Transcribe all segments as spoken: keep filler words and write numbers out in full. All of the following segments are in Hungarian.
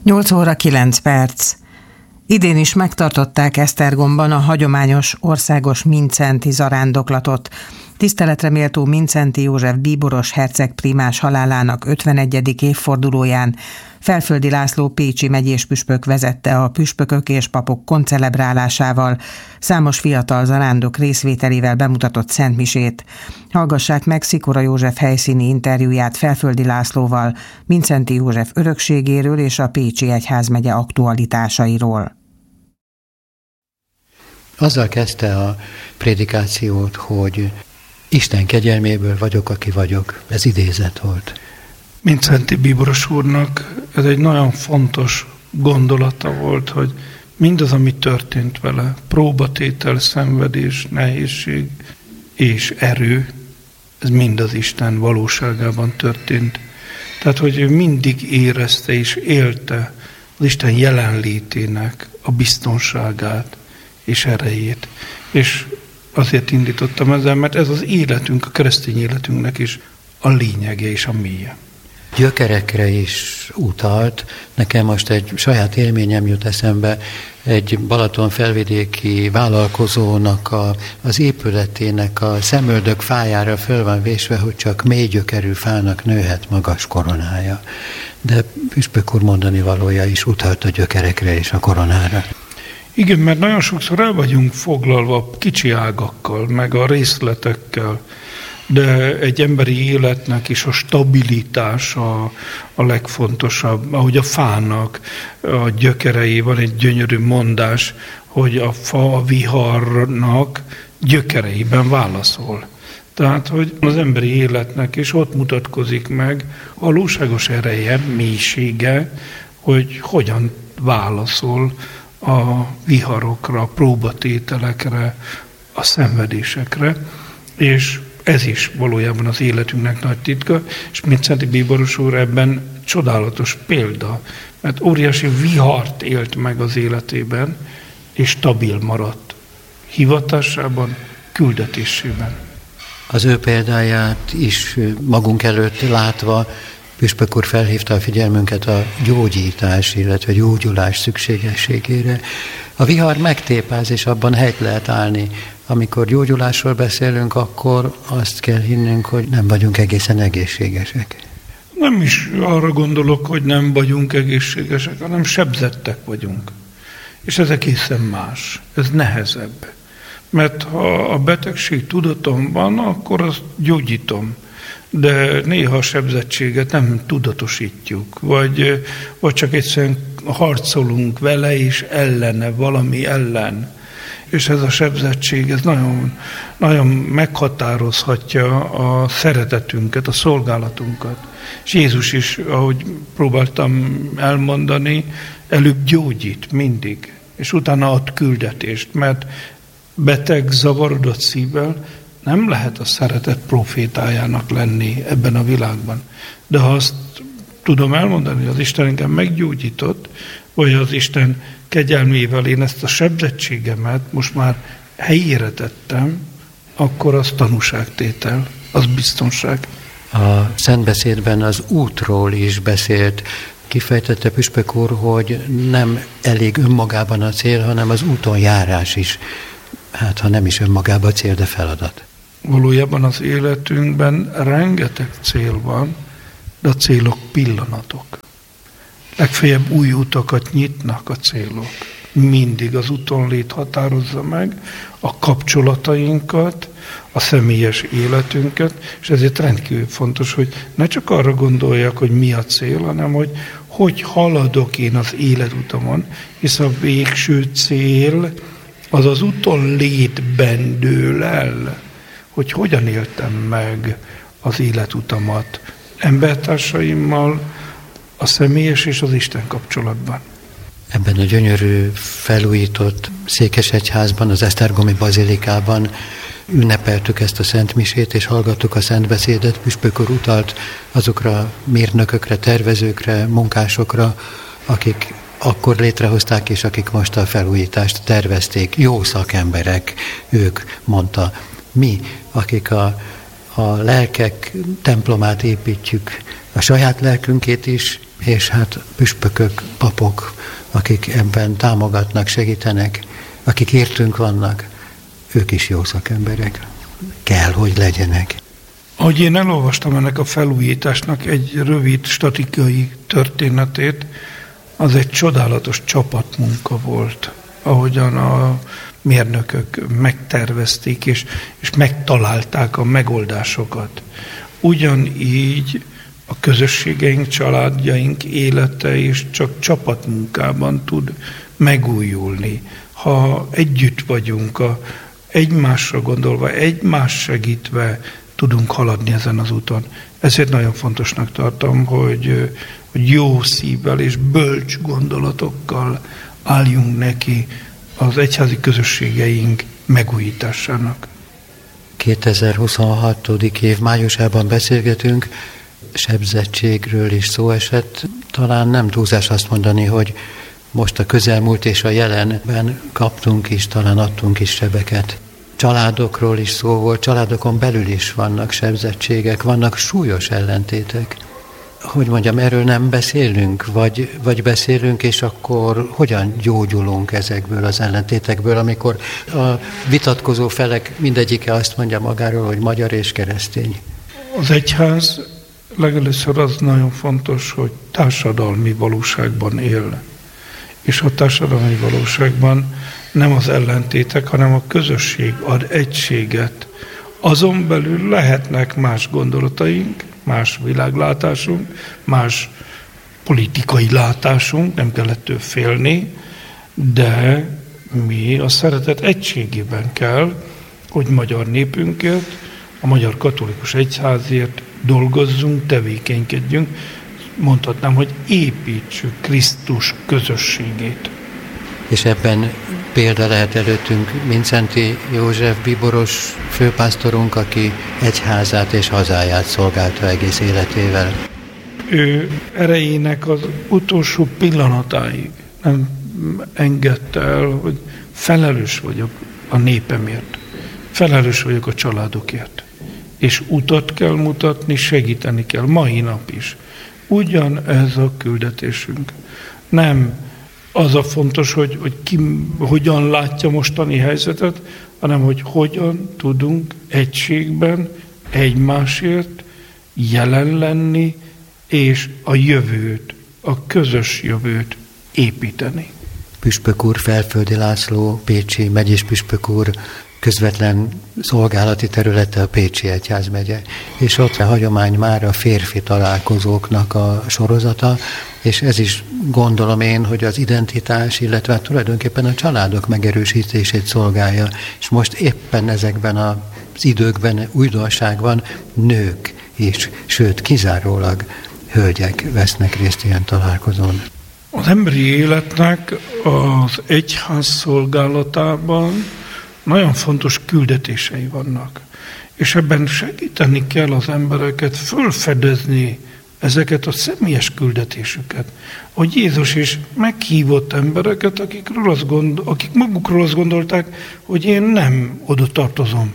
nyolc óra kilenc perc. Idén is megtartották Esztergomban a hagyományos országos mincenti zarándoklatot. Tiszteletre méltó Mindszenty József bíboros herceg primás halálának ötvenegyedik évfordulóján Felföldi László pécsi megyés püspök vezette a püspökök és papok koncelebrálásával, számos fiatal zarándok részvételével bemutatott szentmisét. Hallgassák meg Szikora József helyszíni interjúját Felföldi Lászlóval, Mindszenty József örökségéről és a Pécsi Egyházmegye aktualitásairól. Azzal kezdte a prédikációt, hogy Isten kegyelméből vagyok, aki vagyok. Ez idézet volt. Mindszenty bíboros úrnak ez egy nagyon fontos gondolata volt, hogy mindaz, ami történt vele, próbatétel, szenvedés, nehézség és erő, ez mind az Isten valóságában történt. Tehát, hogy ő mindig érezte és élte az Isten jelenlétének a biztonságát és erejét. És azért indítottam ezzel, mert ez az életünk, a keresztény életünknek is a lényege és a mélye. Gyökerekre is utalt. Nekem most egy saját élményem jut eszembe, egy Balaton felvidéki vállalkozónak a, az épületének a szemöldök fájára föl van vésve, hogy csak mély gyökerű fának nőhet magas koronája. De püspök úr mondani valója is utalt a gyökerekre és a koronára. Igen, mert nagyon sokszor el vagyunk foglalva kicsi ágakkal, meg a részletekkel, de egy emberi életnek is a stabilitása a legfontosabb. Ahogy a fának a gyökerei, van egy gyönyörű mondás, hogy a fa a viharnak gyökereiben válaszol. Tehát, hogy az emberi életnek is ott mutatkozik meg a valóságos ereje, mélysége, hogy hogyan válaszol a viharokra, a próbatételekre, a szenvedésekre, és ez is valójában az életünknek nagy titka, és Mindszenty bíboros úr ebben csodálatos példa, mert óriási vihart élt meg az életében, és stabil maradt hivatásában, küldetésében. Az ő példáját is magunk előtt látva, püspök úr felhívta a figyelmünket a gyógyítás, illetve gyógyulás szükségességére. A vihar megtépáz, és abban helyt lehet állni. Amikor gyógyulásról beszélünk, akkor azt kell hinnünk, hogy nem vagyunk egészen egészségesek. Nem is arra gondolok, hogy nem vagyunk egészségesek, hanem sebzettek vagyunk. És ez egészen más, ez nehezebb. Mert ha a betegség tudatom van, akkor azt gyógyítom. De néha a sebzettséget nem tudatosítjuk, vagy, vagy csak egyszerűen harcolunk vele és ellene, valami ellen. És ez a sebzettség, ez nagyon, nagyon meghatározhatja a szeretetünket, a szolgálatunkat. És Jézus is, ahogy próbáltam elmondani, előbb gyógyít mindig, és utána ad küldetést, mert beteg, zavarodott szívvel nem lehet a szeretet profétájának lenni ebben a világban. De ha azt tudom elmondani, hogy az Isten engem meggyógyított, vagy az Isten kegyelmével én ezt a sebzettségemet most már helyére tettem, akkor az tanúságtétel, az biztonság. A szentbeszédben az útról is beszélt. Kifejtette püspök úr, hogy nem elég önmagában a cél, hanem az úton járás is. Hát, ha nem is önmagában a cél, de feladat. Valójában az életünkben rengeteg cél van, de a célok pillanatok. Legfeljebb új utakat nyitnak a célok. Mindig az útonlét határozza meg a kapcsolatainkat, a személyes életünket, és ezért rendkívül fontos, hogy ne csak arra gondoljak, hogy mi a cél, hanem hogy hogy haladok én az életutamon, hisz a végső cél az az útonlétben dől el, hogy hogyan éltem meg az életutamat embertársaimmal, a személyes és az Isten kapcsolatban. Ebben a gyönyörű, felújított székesegyházban, az esztergomi bazilikában ünnepeltük ezt a szentmisét, és hallgattuk a szentbeszédet. Püspök úr utalt azokra a mérnökökre, tervezőkre, munkásokra, akik akkor létrehozták, és akik most a felújítást tervezték. Jó szakemberek ők, mondta. Mi, akik a a lelkek templomát építjük, a saját lelkünkét is, és hát püspökök, papok, akik ebben támogatnak, segítenek, akik értünk vannak, ők is jó szakemberek. Kell, hogy legyenek. Ahogy én elolvastam ennek a felújításnak egy rövid statikai történetét, az egy csodálatos csapatmunka volt, ahogyan a mérnökök megtervezték és, és megtalálták a megoldásokat. Ugyanígy a közösségeink, családjaink élete is csak csapatmunkában tud megújulni. Ha együtt vagyunk, a, egymásra gondolva, egymás segítve tudunk haladni ezen az úton. Ezért nagyon fontosnak tartom, hogy, hogy jó szívvel és bölcs gondolatokkal álljunk neki az egyházi közösségeink megújításának. kétezer-huszonhat. év májusában beszélgetünk, sebzettségről is szó esett. Talán nem túlzás azt mondani, hogy most a közelmúlt és a jelenben kaptunk is, talán adtunk is sebeket. Családokról is szó volt, családokon belül is vannak sebzettségek, vannak súlyos ellentétek. Hogy mondjam, erről nem beszélünk, vagy, vagy beszélünk, és akkor hogyan gyógyulunk ezekből az ellentétekből, amikor a vitatkozó felek mindegyike azt mondja magáról, hogy magyar és keresztény. Az egyház legelőször az nagyon fontos, hogy társadalmi valóságban él. És a társadalmi valóságban nem az ellentétek, hanem a közösség ad egységet. Azon belül lehetnek más gondolataink, más világlátásunk, más politikai látásunk, nem kell ettől félni, de mi a szeretet egységében kell, hogy magyar népünkért, a magyar katolikus egyházért dolgozzunk, tevékenykedjünk, mondhatnám, hogy építsük Krisztus közösségét. És ebben példa lehet előttünk Mindszenty József bíboros főpásztorunk, aki egyházát és hazáját szolgálta egész életével. Ő erejének az utolsó pillanatáig nem engedte el, hogy felelős vagyok a népemért, felelős vagyok a családokért. És utat kell mutatni, segíteni kell, mai nap is. Ugyanez a küldetésünk. Nem az a fontos, hogy, hogy ki hogyan látja mostani helyzetet, hanem hogy hogyan tudunk egységben egymásért jelen lenni, és a jövőt, a közös jövőt építeni. Püspök úr, Felföldi László, pécsi megyés püspök úr, közvetlen szolgálati területe a Pécsi Egyházmegye. És ott a hagyomány már a férfi találkozóknak a sorozata, és ez is gondolom én, hogy az identitás, illetve tulajdonképpen a családok megerősítését szolgálja. És most éppen ezekben az időkben, újdonságban nők is, sőt kizárólag hölgyek vesznek részt ilyen találkozón. Az emberi életnek az egyház szolgálatában nagyon fontos küldetései vannak, és ebben segíteni kell az embereket fölfedezni ezeket a személyes küldetésüket. Hogy Jézus is meghívott embereket, akikről azt gondol, akik magukról azt gondolták, hogy én nem oda tartozom.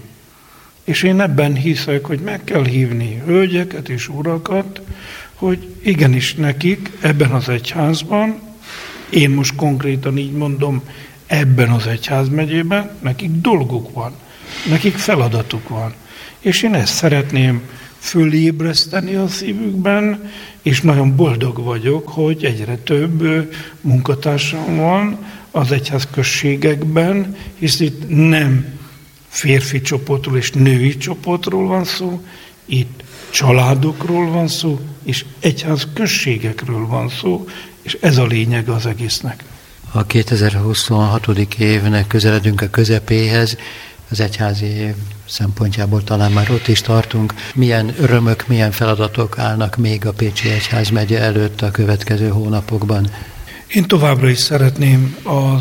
És én ebben hiszek, hogy meg kell hívni hölgyeket és urakat, hogy igenis nekik ebben az egyházban, én most konkrétan így mondom, ebben az egyházmegyében nekik dolguk van, nekik feladatuk van. És én ezt szeretném fölébreszteni a szívükben, és nagyon boldog vagyok, hogy egyre több munkatársam van az egyházközségekben, hisz itt nem férfi csoportról és női csoportról van szó, itt családokról van szó, és egyházközségekről van szó, és ez a lényeg az egésznek. A kétezer-huszonhat. évnek közeledünk a közepéhez, az egyházi év szempontjából talán már ott is tartunk. Milyen örömök, milyen feladatok állnak még a Pécsi Egyházmegye előtt a következő hónapokban? Én továbbra is szeretném a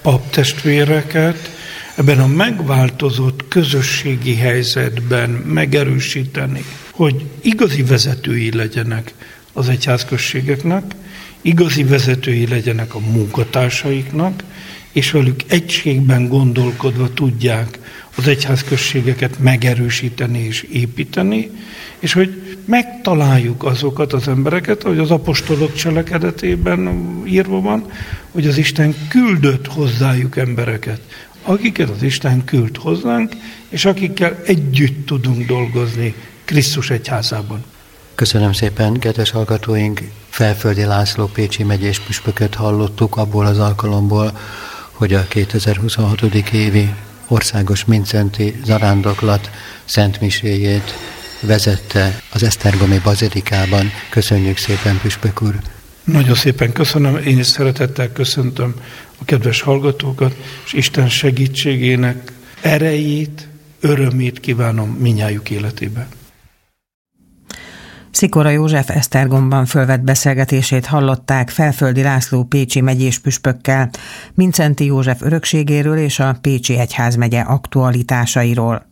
paptestvéreket ebben a megváltozott közösségi helyzetben megerősíteni, hogy igazi vezetői legyenek az egyházközségeknek, igazi vezetői legyenek a munkatársaiknak, és velük egységben gondolkodva tudják az egyházközségeket megerősíteni és építeni, és hogy megtaláljuk azokat az embereket, ahogy az apostolok cselekedetében írva van, hogy az Isten küldött hozzájuk embereket, akiket az Isten küld hozzánk, és akikkel együtt tudunk dolgozni Krisztus egyházában. Köszönöm szépen, kedves hallgatóink! Felföldi László pécsi megyés püspököt hallottuk abból az alkalomból, hogy a kétezer-huszonhatodik évi országos mincenti zarándoklat szentmiséjét vezette az esztergomi bazilikában. Köszönjük szépen, püspök úr! Nagyon szépen köszönöm, én is szeretettel köszöntöm a kedves hallgatókat, és Isten segítségének erejét, örömét kívánom mindnyájuk életébe. Szikora József Esztergomban fölvett beszélgetését hallották Felföldi László pécsi megyés püspökkel, Mindszenty József örökségéről és a Pécsi Egyházmegye aktualitásairól.